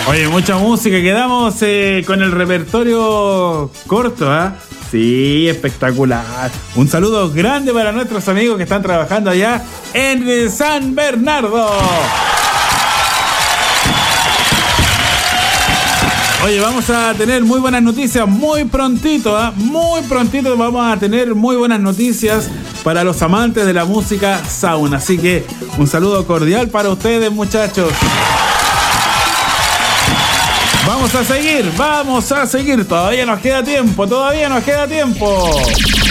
Oye, mucha música. Quedamos con el repertorio corto, ¿ah? Sí, espectacular. Un saludo grande para nuestros amigos que están trabajando allá en San Bernardo. Oye, vamos a tener muy buenas noticias muy prontito, ¿eh? Muy prontito vamos a tener muy buenas noticias para los amantes de la música sauna. Así que un saludo cordial para ustedes, muchachos. Vamos a seguir. Todavía nos queda tiempo.